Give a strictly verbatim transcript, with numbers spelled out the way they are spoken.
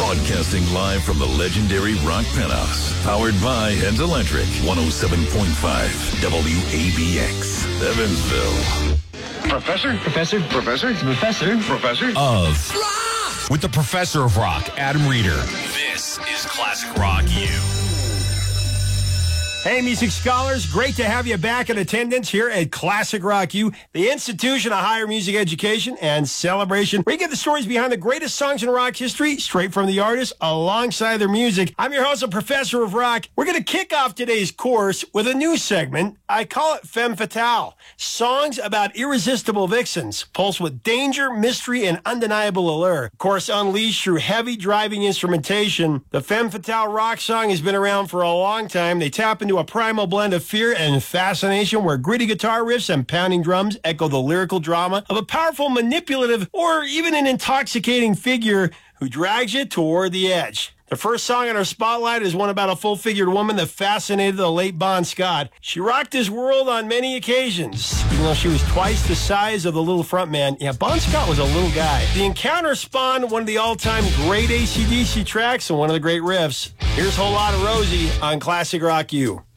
Broadcasting live from the legendary Rock Penthouse. Powered by Heads Electric. one oh seven point five W A B X. Evansville. Professor? Professor? Professor? Professor? Professor? Of rock! With the Professor of Rock, Adam Reeder. This is Classic Rock U. Hey, music scholars, great to have you back in attendance here at Classic Rock U, the institution of higher music education and celebration, where you get the stories behind the greatest songs in rock history, straight from the artists, alongside their music. I'm your host, the Professor of Rock. We're going to kick off today's course with a new segment. I call it Femme Fatale, songs about irresistible vixens, pulsed with danger, mystery, and undeniable allure. Of course, unleashed through heavy driving instrumentation, the Femme Fatale rock song has been around for a long time. They tap into a primal blend of fear and fascination where gritty guitar riffs and pounding drums echo the lyrical drama of a powerful, manipulative, or even an intoxicating figure who drags you toward the edge. The first song in our spotlight is one about a full-figured woman that fascinated the late Bon Scott. She rocked his world on many occasions, even though she was twice the size of the little frontman. Yeah, Bon Scott was a little guy. The encounter spawned one of the all-time great A C D C tracks and one of the great riffs. Here's Whole Lotta Rosie on Classic Rock U.